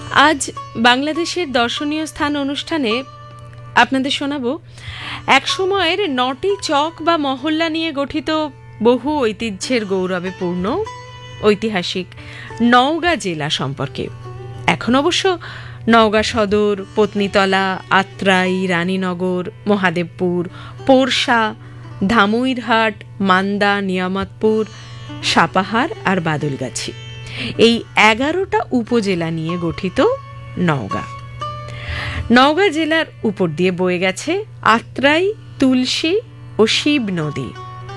আজ বাংলাদেশের দর্শনীয় স্থান অনুষ্ঠানে আপনাদের শোনাবো এক সময়ের ৯টি চক বা মহল্লা নিয়ে গঠিত বহু ঐতিহ্যের গৌরবে পূর্ণ ঐতিহাসিক নওগাঁ জেলা সম্পর্কে। এখন অবশ্য নওগাঁ সদর, পত্নীতলা, আত্রাই, রানীনগর, মহাদেবপুর, পোরশা, ধামইরহাট, মান্দা, নিয়ামতপুর, সাপাহার আর বাদলগাছি, এই ১১টা উপজেলা নিয়ে গঠিত নওগাঁ। নওগাঁ জেলার উপর দিয়ে বয়ে গেছে আত্রাই, তুলসী ও শিব নদী।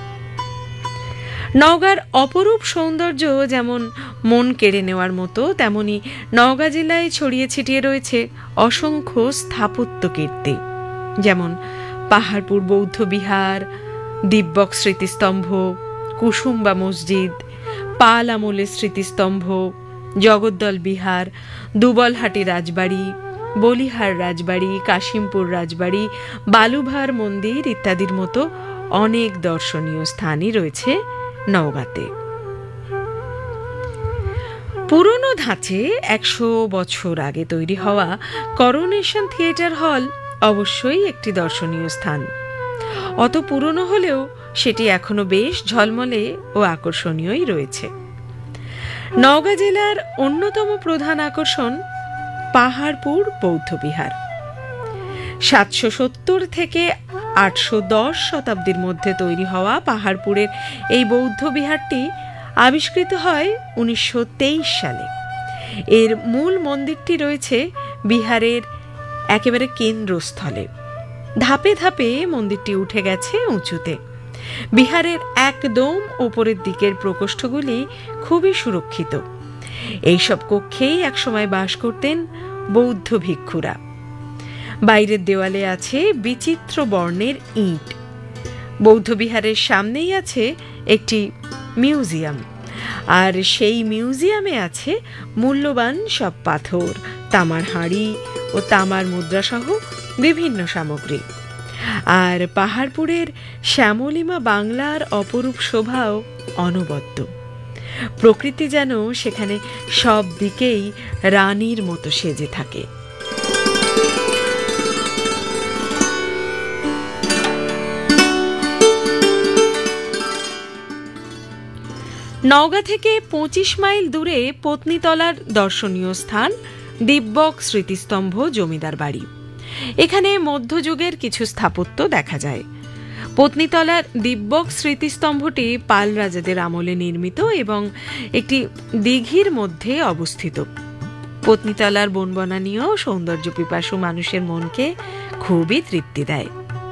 নওগাঁর অপরূপ সৌন্দর্য যেমন মন কেড়ে নেওয়ার মতো, তেমনি নওগাঁ জেলায় ছড়িয়ে ছিটিয়ে রয়েছে অসংখ্য স্থাপত্য কীর্তি, যেমন পাহাড়পুর বৌদ্ধ বিহার, দিব্যক স্মৃতিস্তম্ভ, কুসুম্বা মসজিদ, পাল আমলের স্মৃতিস্তম্ভ, জগদ্দল বিহার, দুবলহাটি রাজবাড়ি, বলিহার রাজবাড়ি, কাশিমপুর রাজবাড়ি, বালুভার মন্দির ইত্যাদির মতো অনেক দর্শনীয় স্থানই রয়েছে নওগাঁতে। পুরনো ধাঁচে ১০০ বছর আগে তৈরি হওয়া করোনেশন থিয়েটার হল অবশ্যই একটি দর্শনীয় স্থান। অত পুরনো হলেও সেটি এখনো বেশ ঝলমলে ও আকর্ষণীয়ই রয়েছে। নওগাঁ জেলার অন্যতম প্রধান আকর্ষণ পাহাড়পুর বৌদ্ধবিহার। ৭৭০ থেকে ৮১০ শতাব্দীর মধ্যে তৈরি হওয়া পাহাড়পুরের এই বৌদ্ধ বিহারটি আবিষ্কৃত হয় ১৯২৩ সালে। এর মূল মন্দিরটি রয়েছে বিহারের একেবারে কেন্দ্রস্থলে। ধাপে ধাপে মন্দিরটি উঠে গেছে উঁচুতে। বিহারের একদম ওপরের দিকের প্রকোষ্ঠগুলি খুবই সুরক্ষিত। এইসব কক্ষেই একসময় বাস করতেন বৌদ্ধ ভিক্ষুরা। বাইরের দেওয়ালে আছে বিচিত্র বর্ণের ইট। বৌদ্ধবিহারের সামনেই আছে একটি মিউজিয়াম, আর সেই মিউজিয়ামে আছে মূল্যবান সব পাথর, তামার হাঁড়ি ও তামার মুদ্রাসহ বিভিন্ন সামগ্রী। আর পাহাড়পুরের শ্যামলিমা বাংলার অপরূপ শোভাও অনবদ্য। প্রকৃতি যেন সেখানে সব দিকেই রানীর মতো সেজে থাকে। নওগাঁ থেকে ২৫ মাইল দূরে পত্নীতলার দর্শনীয় স্থান দিব্যক স্মৃতিস্তম্ভ জমিদার বাড়ি। এখানে মধ্যযুগের কিছু স্থাপত্য দেখা যায়। পত্নীতলার দিব্যক স্মৃতিস্তম্ভটি পাল রাজাদের আমলে নির্মিত এবং একটি দিঘির মধ্যে অবস্থিত। পত্নীতলার বনবনানীয় সৌন্দর্য পিপাসু মানুষের মনকে খুবই তৃপ্তি দেয়।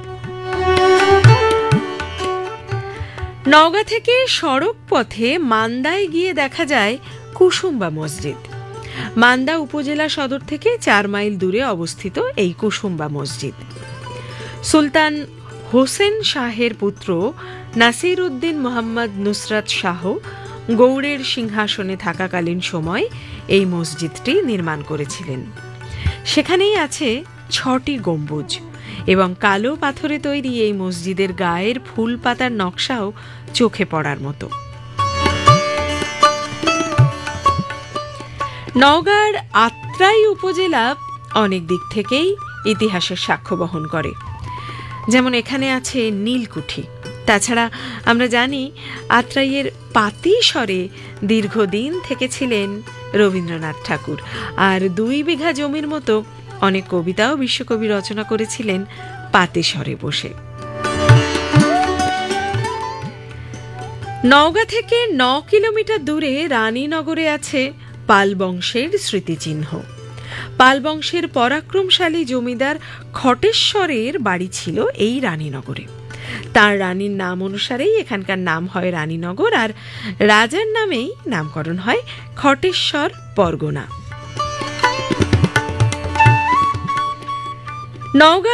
নওগাঁ থেকে সড়ক পথে মান্দায় গিয়ে দেখা যায় কুসুম্বা মসজিদ। মান্দা উপজেলা সদর থেকে ৪ মাইল দূরে অবস্থিত এই কুসুম্বা মসজিদ সুলতান হোসেন শাহের পুত্র নাসির উদ্দিন মোহাম্মদ নুসরাত শাহ গৌড়ের সিংহাসনে থাকাকালীন সময় এই মসজিদটি নির্মাণ করেছিলেন। সেখানেই আছে ৬টি গম্বুজ এবং কালো পাথরে তৈরি এই মসজিদের গায়ের ফুল পাতার নকশাও চোখে পড়ার মতো। নওগাঁর আত্রাই উপজেলা অনেক দিক থেকেই ইতিহাসের সাক্ষ্য বহন করে। যেমন এখানে আছে নীলকুঠি। তাছাড়া আমরা জানি আত্রাইয়ের পাতিস্বরে দীর্ঘদিন থেকেছিলেন রবীন্দ্রনাথ ঠাকুর, আর ২ বিঘা জমির মতো অনেক কবিতাও বিশ্বকবি রচনা করেছিলেন পাতিস্বরে বসে। নওগাঁ থেকে ৯ কিলোমিটার দূরে রানীনগরে আছে পাল বংশের স্মৃতিচিহ্ন। পাল বংশের পরাক্রমশালী জমিদার খটেশ্বরের বাড়ি ছিল এই রানীনগরে। তার রানীর নাম অনুসারেই এখানকার নাম হয় রানীনগর, আর রাজার নামেই নামকরণ হয় খটেশ্বর পরগনা। নওগাঁ